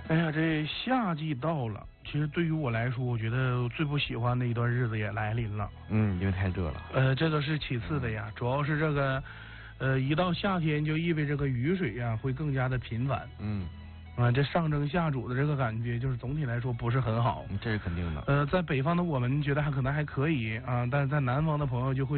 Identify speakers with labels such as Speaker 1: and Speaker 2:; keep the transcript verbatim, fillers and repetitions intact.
Speaker 1: 哎呀，这夏季到了，其实对于我来说，我觉得最不喜欢的一段日子也来临了。
Speaker 2: 嗯，因为太热了。
Speaker 1: 呃，这个是其次的呀，主要是这个，呃，一到夏天就意味着这个雨水呀会更加的频繁。
Speaker 2: 嗯。
Speaker 1: 啊，这上蒸下煮的这个感觉，就是总体来说不是很好。
Speaker 2: 这是肯定的。
Speaker 1: 呃，在北方的我们觉得还可能还可以啊，但是在南方的朋友就会。